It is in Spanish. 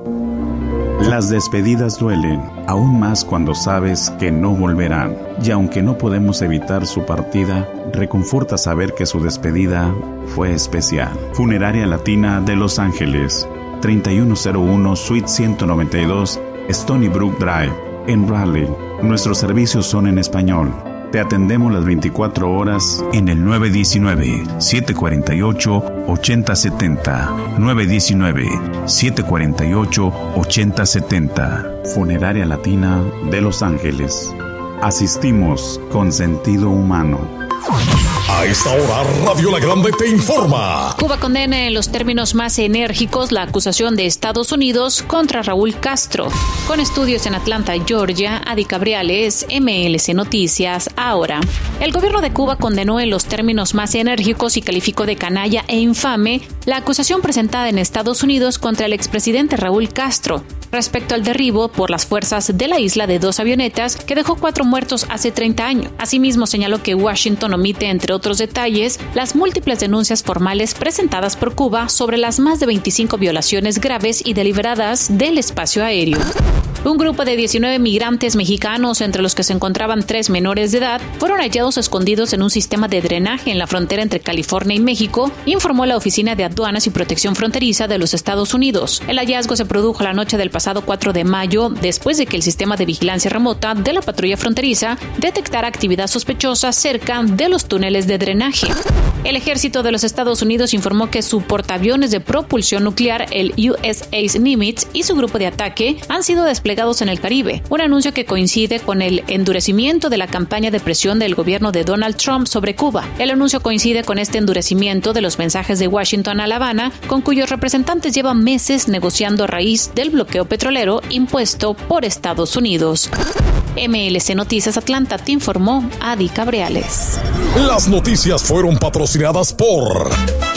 Las despedidas duelen, aún más cuando sabes que no volverán. Y aunque no podemos evitar su partida, reconforta saber que su despedida fue especial. Funeraria Latina de Los Ángeles, 3101 Suite 192, Stony Brook Drive, en Raleigh. Nuestros servicios son en español. Te atendemos las 24 horas en el 919-748-8070. 919-748-8070. Funeraria Latina de Los Ángeles. Asistimos con sentido humano. A esta hora, Radio La Grande te informa. Cuba condena en los términos más enérgicos la acusación de Estados Unidos contra Raúl Castro. Con estudios en Atlanta, Georgia, Adi Cabriales, MLC Noticias, ahora. El gobierno de Cuba condenó en los términos más enérgicos y calificó de canalla e infame la acusación presentada en Estados Unidos contra el expresidente Raúl Castro respecto al derribo por las fuerzas de la isla de 2 avionetas que dejó 4 muertos hace 30 años. Asimismo, señaló que Washington omite, entre otros detalles, las múltiples denuncias formales presentadas por Cuba sobre las más de 25 violaciones graves y deliberadas del espacio aéreo. Un grupo de 19 migrantes mexicanos, entre los que se encontraban 3 menores de edad, fueron hallados escondidos en un sistema de drenaje en la frontera entre California y México, informó la Oficina de Aduanas y Protección Fronteriza de los Estados Unidos. El hallazgo se produjo la noche del pasado 4 de mayo, después de que el sistema de vigilancia remota de la patrulla fronteriza detectara actividad sospechosa cerca de los túneles de drenaje. El ejército de los Estados Unidos informó que su portaaviones de propulsión nuclear, el USS Nimitz, y su grupo de ataque han sido desplegados en el Caribe, un anuncio que coincide con el endurecimiento de la campaña de presión del gobierno de Donald Trump sobre Cuba. El anuncio coincide con este endurecimiento de los mensajes de Washington a La Habana, con cuyos representantes llevan meses negociando a raíz del bloqueo petrolero impuesto por Estados Unidos. MLC Noticias Atlanta, te informó Adi Cabriales. Las noticias fueron patrocinadas por